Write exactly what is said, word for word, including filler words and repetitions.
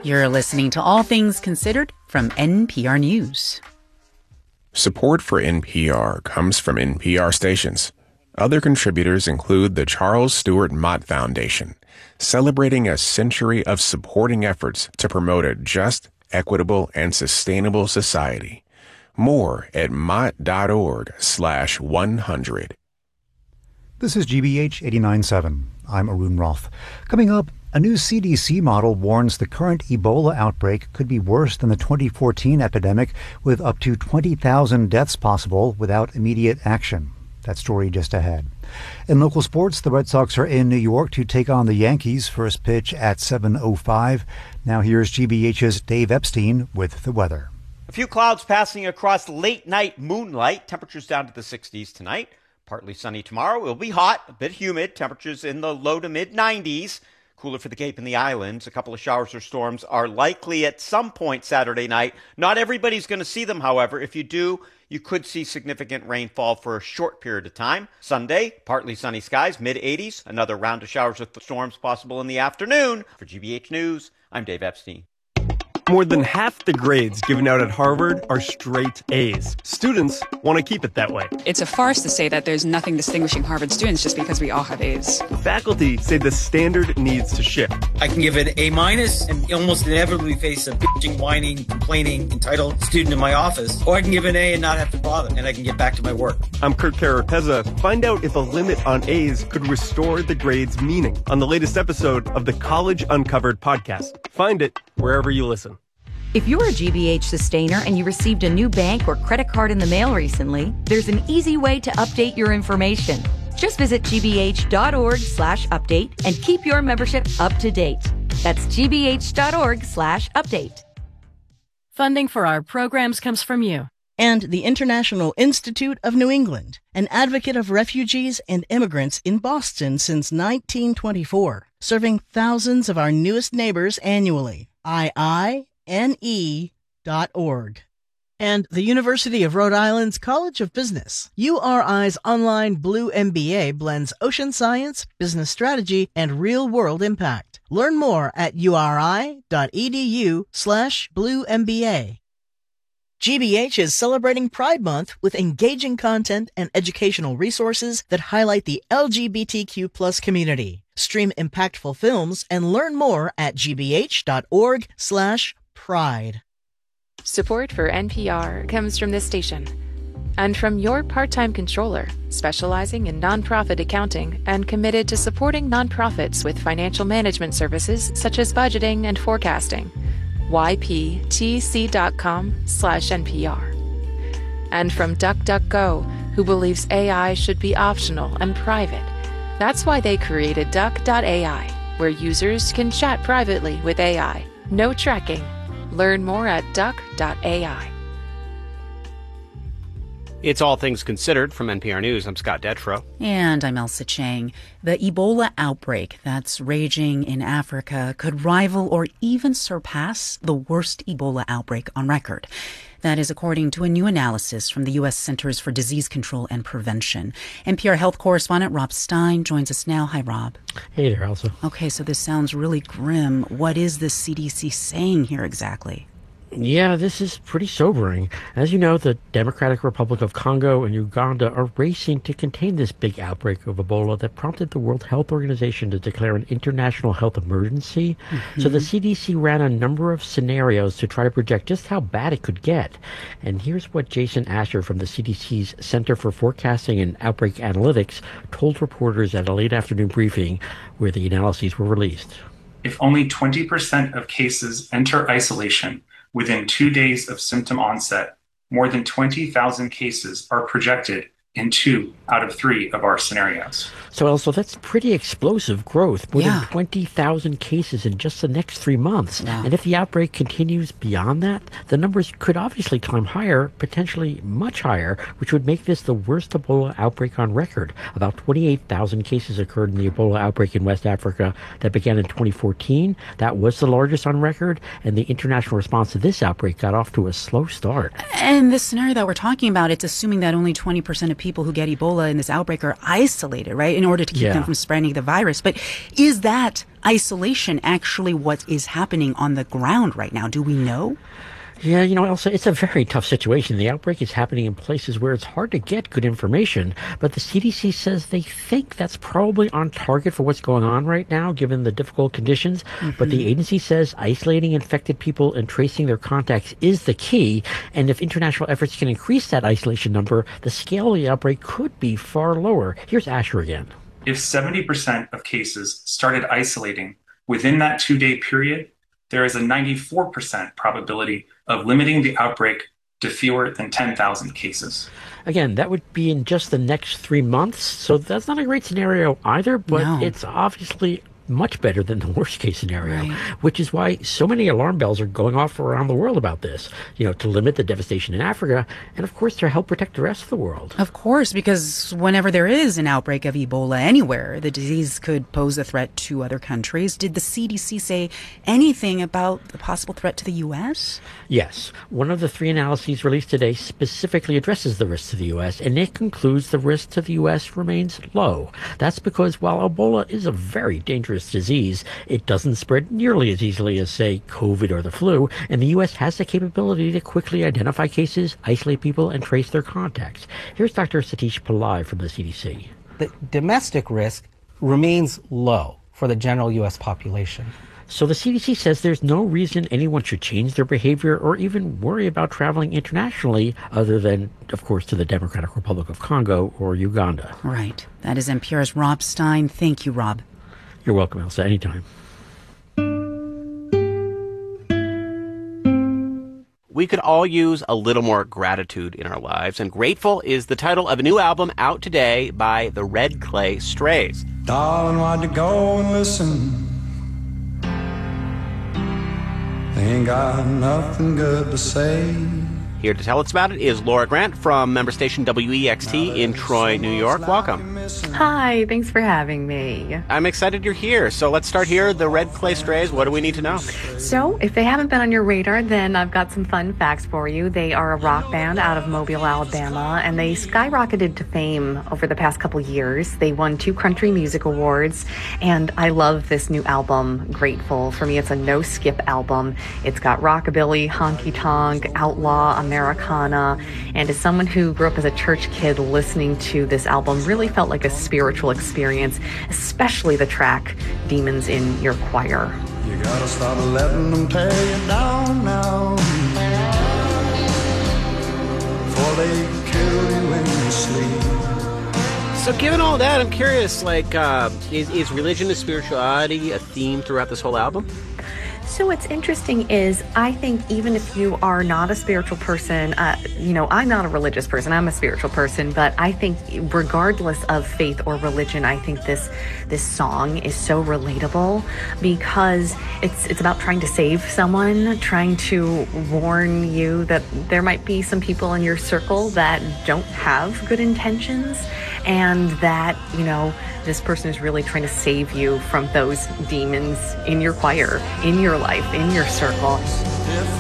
You're listening to All Things Considered from N P R News. Support for N P R comes from N P R stations. Other contributors include the Charles Stewart Mott Foundation, celebrating a century of supporting efforts to promote a just, equitable, and sustainable society. More at mott.org slash 100. This is G B H eighty-nine point seven. I'm Arun Roth. Coming up, a new C D C model warns the current Ebola outbreak could be worse than the twenty fourteen epidemic, with up to twenty thousand deaths possible without immediate action. That story just ahead. In local sports, the Red Sox are in New York to take on the Yankees. First pitch at seven oh five. Now here's G B H's Dave Epstein with the weather. A few clouds passing across late night moonlight. Temperatures down to the sixties tonight. Partly sunny tomorrow. It will be hot, a bit humid. Temperatures in the low to mid nineties. Cooler for the Cape and the Islands. A couple of showers or storms are likely at some point Saturday night. Not everybody's going to see them, however. If you do, you could see significant rainfall for a short period of time. Sunday, partly sunny skies, mid eighties. Another round of showers or storms possible in the afternoon. For G B H News, I'm Dave Epstein. More than half the grades given out at Harvard are straight A's. Students want to keep it that way. It's a farce to say that there's nothing distinguishing Harvard students just because we all have A's. Faculty say the standard needs to shift. I can give an A minus and almost inevitably face a bitching, whining, complaining, entitled student in my office. Or I can give an A and not have to bother, and I can get back to my work. I'm Kurt Carapezza. Find out if a limit on A's could restore the grade's meaning on the latest episode of the College Uncovered podcast. Find it wherever you listen. If you're a G B H sustainer and you received a new bank or credit card in the mail recently, there's an easy way to update your information. Just visit gbh.org slash update and keep your membership up to date. That's gbh.org slash update. Funding for our programs comes from you. And the International Institute of New England, an advocate of refugees and immigrants in Boston since nineteen twenty-four, serving thousands of our newest neighbors annually. I I N E dot org. And the University of Rhode Island's College of Business. U R I's online Blue M B A blends ocean science, business strategy, and real-world impact. Learn more at uri.edu slash Blue M B A. G B H is celebrating Pride Month with engaging content and educational resources that highlight the L G B T Q plus community. Stream impactful films and learn more at gbh.org slash pride. Support for N P R comes from this station and from your part-time controller, specializing in nonprofit accounting and committed to supporting nonprofits with financial management services such as budgeting and forecasting. y p t c dot com slash N P R. And from DuckDuckGo, who believes A I should be optional and private. That's why they created Duck dot A I, where users can chat privately with A I. No tracking. Learn more at Duck dot A I. It's All Things Considered from N P R News. I'm Scott Detrow. And I'm Elsa Chang. The Ebola outbreak that's raging in Africa could rival or even surpass the worst Ebola outbreak on record. That is according to a new analysis from the U S Centers for Disease Control and Prevention. N P R health correspondent Rob Stein joins us now. Hi, Rob. Hey there, Elsa. Okay, so this sounds really grim. What is the C D C saying here exactly? Yeah, this is pretty sobering. As you know, the Democratic Republic of Congo and Uganda are racing to contain this big outbreak of Ebola that prompted the World Health Organization to declare an international health emergency. Mm-hmm. So the C D C ran a number of scenarios to try to project just how bad it could get. And here's what Jason Asher from the C D C's Center for Forecasting and Outbreak Analytics told reporters at a late afternoon briefing where the analyses were released. If only twenty percent of cases enter isolation within two days of symptom onset, more than twenty thousand cases are projected in two out of three of our scenarios. So, also, that's pretty explosive growth. More yeah. than twenty thousand cases in just the next three months. Yeah. And if the outbreak continues beyond that, the numbers could obviously climb higher, potentially much higher, which would make this the worst Ebola outbreak on record. About twenty-eight thousand cases occurred in the Ebola outbreak in West Africa that began in twenty fourteen. That was the largest on record, and the international response to this outbreak got off to a slow start. And this scenario that we're talking about, it's assuming that only twenty percent of people who get Ebola Ebola and this outbreak are isolated, right, in order to keep Yeah. them from spreading the virus. But is that isolation actually what is happening on the ground right now? Do we know? Yeah, you know, Elsa, it's a very tough situation. The outbreak is happening in places where it's hard to get good information, but the C D C says they think that's probably on target for what's going on right now, given the difficult conditions. Mm-hmm. But the agency says isolating infected people and tracing their contacts is the key, and if international efforts can increase that isolation number, the scale of the outbreak could be far lower. Here's Asher again. If seventy percent of cases started isolating within that two-day period, there is a ninety-four percent probability of limiting the outbreak to fewer than ten thousand cases. Again, that would be in just the next three months, so that's not a great scenario either, but No. it's obviously much better than the worst case scenario, Right. which is why so many alarm bells are going off around the world about this, you know, to limit the devastation in Africa, and of course to help protect the rest of the world. Of course, because whenever there is an outbreak of Ebola anywhere, the disease could pose a threat to other countries. Did the C D C say anything about the possible threat to the U S? Yes, one of the three analyses released today specifically addresses the risk to the U S, and it concludes the risk to the U S remains low. That's because while Ebola is a very dangerous disease, it doesn't spread nearly as easily as, say, COVID or the flu, and the U S has the capability to quickly identify cases, isolate people, and trace their contacts. Here's Doctor Satish Pillai from the C D C. The domestic risk remains low for the general U S population. So the C D C says there's no reason anyone should change their behavior or even worry about traveling internationally, other than, of course, to the Democratic Republic of Congo or Uganda. Right. That is N P R's Rob Stein. Thank you, Rob. You're welcome, Elsa, anytime. We could all use a little more gratitude in our lives, and Grateful is the title of a new album out today by the Red Clay Strays. Darling, why'd you go and listen? They ain't got nothing good to say. Here to tell us about it is Laura Grant from member station W E X T in Troy, New York. Welcome. Hi, thanks for having me. I'm excited you're here. So let's start here. The Red Clay Strays, what do we need to know? So, if they haven't been on your radar, then I've got some fun facts for you. They are a rock band out of Mobile, Alabama, and they skyrocketed to fame over the past couple years. They won two country music awards, and I love this new album, Grateful. For me, it's a no-skip album. It's got rockabilly, honky-tonk, outlaw, Americana, and as someone who grew up as a church kid, listening to this album really felt like a spiritual experience, especially the track Demons in Your Choir. You gotta stop letting them tear you down now, before they kill you in your sleep. So given all that, I'm curious, like, uh, is, is religion and spirituality a theme throughout this whole album? So what's interesting is I think even if you are not a spiritual person, uh, you know, I'm not a religious person, I'm a spiritual person, but I think regardless of faith or religion, I think this this song is so relatable because it's it's about trying to save someone, trying to warn you that there might be some people in your circle that don't have good intentions, and that, you know, this person is really trying to save you from those demons in your choir, in your life, in your circle. If